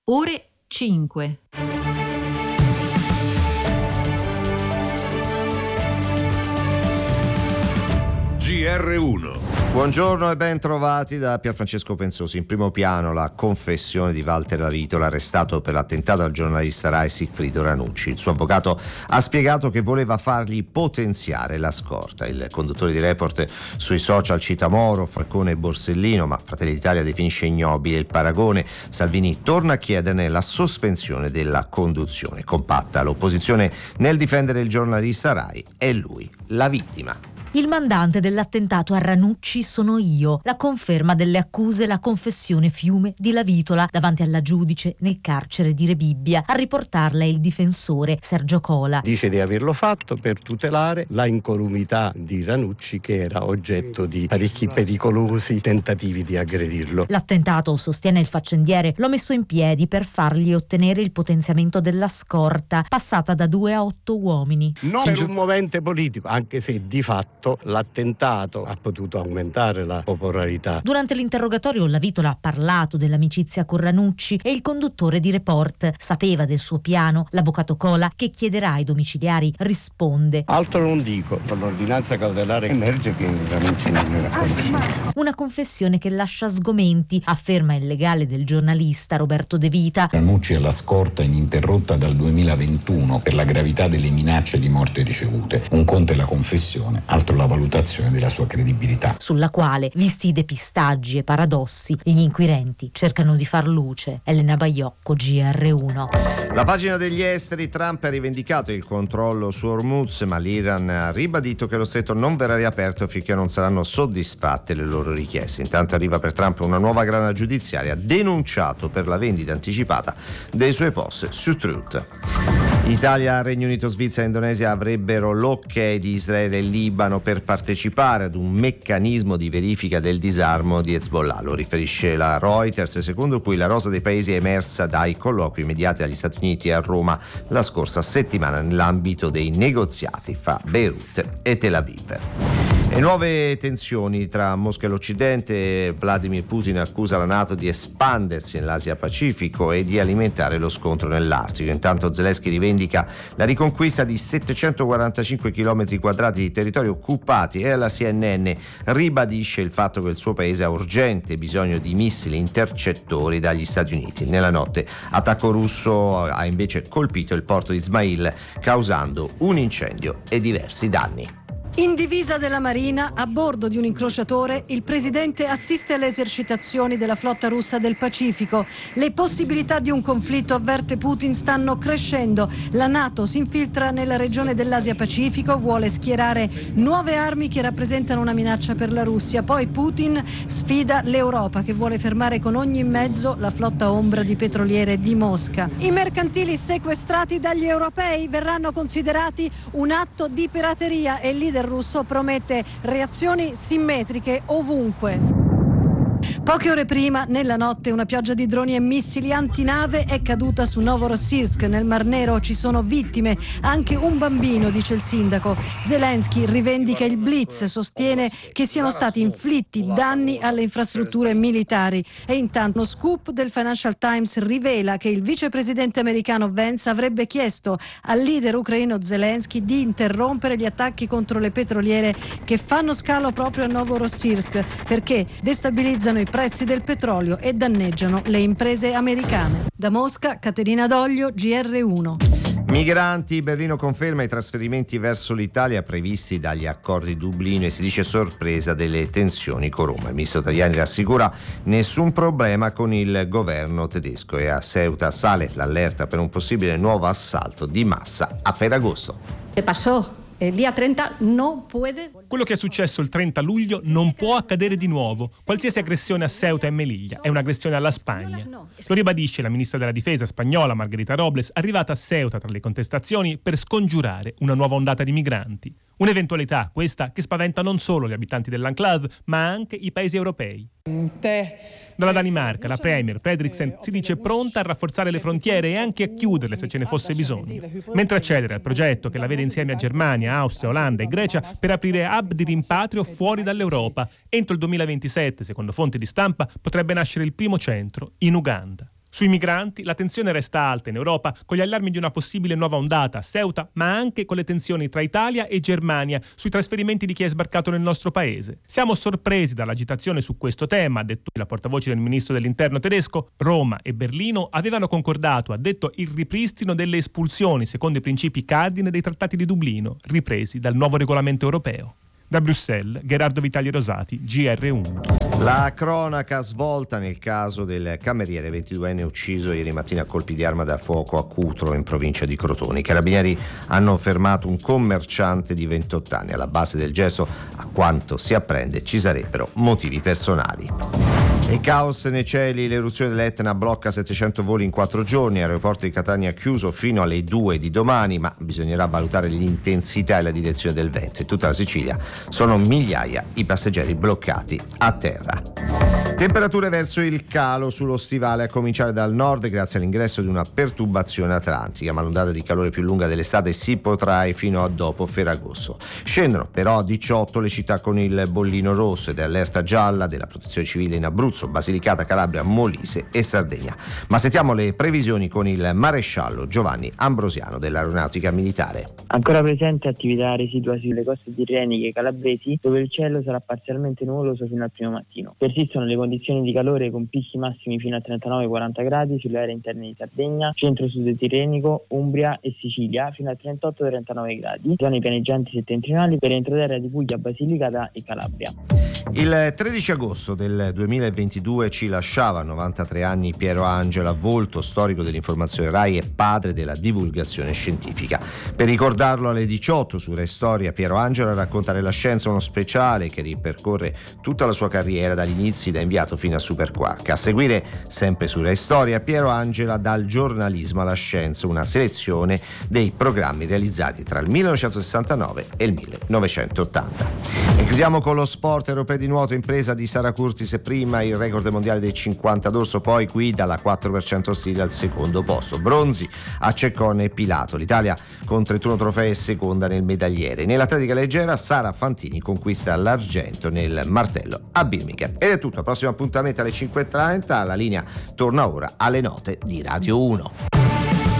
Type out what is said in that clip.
ore 5. GR1. Buongiorno e ben trovati da Pierfrancesco Pensosi. In primo piano la confessione di Walter Lavitola, arrestato per l'attentato al giornalista Rai Sigfrido Ranucci. Il suo avvocato ha spiegato che voleva fargli potenziare la scorta. Il conduttore di Report sui social cita Moro, Falcone e Borsellino, ma Fratelli d'Italia definisce ignobile il paragone. Salvini torna a chiederne la sospensione della conduzione. Compatta l'opposizione nel difendere il giornalista Rai. È lui la vittima. Il mandante dell'attentato a Ranucci sono io. La conferma delle accuse, la confessione fiume di Lavitola davanti alla giudice nel carcere di Rebibbia. A riportarla è il difensore Sergio Cola. Dice di averlo fatto per tutelare la incolumità di Ranucci, che era oggetto di parecchi pericolosi tentativi di aggredirlo. L'attentato, sostiene il faccendiere, l'ho messo in piedi per fargli ottenere il potenziamento della scorta, passata da 2 a 8 uomini. Non per un movente politico, anche se di fatto l'attentato ha potuto aumentare la popolarità. Durante l'interrogatorio Lavitola ha parlato dell'amicizia con Ranucci e il conduttore di Report sapeva del suo piano. L'avvocato Cola, che chiederà ai domiciliari, risponde: altro non dico, con l'ordinanza cautelare emerge che Ranucci non era a conoscenza. Una confessione che lascia sgomenti, afferma il legale del giornalista Roberto De Vita. Ranucci è alla scorta ininterrotta dal 2021 per la gravità delle minacce di morte ricevute. Un conto è la confessione, altro la valutazione della sua credibilità, sulla quale, visti i depistaggi e paradossi, gli inquirenti cercano di far luce. Elena Baiocco, GR1. La pagina degli esteri. Trump ha rivendicato il controllo su Hormuz, ma l'Iran ha ribadito che lo stretto non verrà riaperto finché non saranno soddisfatte le loro richieste. Intanto arriva per Trump una nuova grana giudiziaria, denunciato per la vendita anticipata dei suoi post su Truth. Italia, Regno Unito, Svizzera e Indonesia avrebbero l'ok di Israele e Libano per partecipare ad un meccanismo di verifica del disarmo di Hezbollah. Lo riferisce la Reuters, secondo cui la rosa dei paesi è emersa dai colloqui mediati dagli Stati Uniti a Roma la scorsa settimana nell'ambito dei negoziati fra Beirut e Tel Aviv. E nuove tensioni tra Mosca e l'Occidente. Vladimir Putin accusa la NATO di espandersi nell'Asia-Pacifico e di alimentare lo scontro nell'Artico. Intanto Zelensky rivendica la riconquista di 745 km quadrati di territori occupati e alla CNN ribadisce il fatto che il suo paese ha urgente bisogno di missili intercettori dagli Stati Uniti. Nella notte attacco russo ha invece colpito il porto di Ismail, causando un incendio e diversi danni. In divisa della Marina, a bordo di un incrociatore, il presidente assiste alle esercitazioni della flotta russa del Pacifico. Le possibilità di un conflitto, avverte Putin, stanno crescendo. La NATO si infiltra nella regione dell'Asia-Pacifico, vuole schierare nuove armi che rappresentano una minaccia per la Russia. Poi Putin sfida l'Europa, che vuole fermare con ogni mezzo la flotta ombra di petroliere di Mosca. I mercantili sequestrati dagli europei verranno considerati un atto di pirateria e il leader russo promette reazioni simmetriche ovunque. Poche ore prima, nella notte, una pioggia di droni e missili antinave è caduta su Novorossiysk, nel Mar Nero. Ci sono vittime, anche un bambino, dice il sindaco. Zelensky rivendica il blitz, sostiene che siano stati inflitti danni alle infrastrutture militari. E intanto uno scoop del Financial Times rivela che il vicepresidente americano Vance avrebbe chiesto al leader ucraino Zelensky di interrompere gli attacchi contro le petroliere che fanno scalo proprio a Novorossiysk, perché destabilizzano i prezzi del petrolio e danneggiano le imprese americane. Da Mosca, Caterina Doglio, GR1. Migranti. Berlino conferma i trasferimenti verso l'Italia previsti dagli accordi Dublino e si dice sorpresa delle tensioni con Roma. Il ministro Tajani rassicura nessun problema con il governo tedesco e a Ceuta sale l'allerta per un possibile nuovo assalto di massa a Ferragosto. Quello che è successo il 30 luglio non può accadere di nuovo. Qualsiasi aggressione a Ceuta e Melilla è un'aggressione alla Spagna. Lo ribadisce la ministra della difesa spagnola Margarita Robles, arrivata a Ceuta tra le contestazioni per scongiurare una nuova ondata di migranti. Un'eventualità, questa, che spaventa non solo gli abitanti dell'enclave, ma anche i paesi europei. Dalla Danimarca, la premier Fredriksen si dice pronta a rafforzare le frontiere e anche a chiuderle se ce ne fosse bisogno, mentre accedere al progetto che la vede insieme a Germania, Austria, Olanda e Grecia per aprire hub di rimpatrio fuori dall'Europa. Entro il 2027, secondo fonti di stampa, potrebbe nascere il primo centro in Uganda. Sui migranti la tensione resta alta in Europa, con gli allarmi di una possibile nuova ondata a Ceuta, ma anche con le tensioni tra Italia e Germania sui trasferimenti di chi è sbarcato nel nostro paese. Siamo sorpresi dall'agitazione su questo tema, ha detto la portavoce del ministro dell'Interno tedesco. Roma e Berlino avevano concordato, ha detto, il ripristino delle espulsioni secondo i principi cardine dei trattati di Dublino, ripresi dal nuovo regolamento europeo. Da Bruxelles, Gerardo Vitali Rosati, GR1. La cronaca svolta nel caso del cameriere 22enne ucciso ieri mattina a colpi di arma da fuoco a Cutro, in provincia di Crotone. I carabinieri hanno fermato un commerciante di 28 anni. Alla base del gesto, a quanto si apprende, ci sarebbero motivi personali. E caos nei cieli, l'eruzione dell'Etna blocca 700 voli in 4 giorni, l'aeroporto di Catania chiuso fino alle 2 di domani, ma bisognerà valutare l'intensità e la direzione del vento. In tutta la Sicilia sono migliaia i passeggeri bloccati a terra. Temperature verso il calo sullo stivale, a cominciare dal nord grazie all'ingresso di una perturbazione atlantica, ma l'ondata di calore più lunga dell'estate si protrae fino a dopo Ferragosto. Scendono però a 18 le città con il bollino rosso ed è allerta gialla della Protezione Civile in Abruzzo, Basilicata, Calabria, Molise e Sardegna. Ma sentiamo le previsioni con il maresciallo Giovanni Ambrosiano dell'Aeronautica Militare. Ancora presente attività residua sulle coste tirreniche calabresi, dove il cielo sarà parzialmente nuvoloso fino al primo mattino. Persistono le condizioni di calore con picchi massimi fino a 39-40 gradi sulle aree interne di Sardegna, centro-sud tirrenico, Umbria e Sicilia fino a 38-39 gradi, zone pianeggianti settentrionali per l'entroterra di Puglia, Basilicata e Calabria. Il 13 agosto del 2022 ci lasciava a 93 anni Piero Angela, volto storico dell'informazione RAI e padre della divulgazione scientifica. Per ricordarlo alle 18 su Rai Storia, Piero Angela racconta la scienza, uno speciale che ripercorre tutta la sua carriera dagli inizi da inviato fino a Superquark. A seguire, sempre su Rai Storia, Piero Angela dal giornalismo alla scienza, una selezione dei programmi realizzati tra il 1969 e il 1980. E chiudiamo con lo sport europeo di nuoto, impresa di Sara Curtis prima, il record mondiale dei 50 d'orso, poi guida la 4% stile al secondo posto. Bronzi a Ceccone e Pilato. L'Italia con 31 trofei è seconda nel medagliere. Nell'atletica leggera Sara Fantini conquista l'argento nel martello a Birmingham. Ed è tutto, al prossimo appuntamento alle 5:30, la linea torna ora alle note di Radio 1.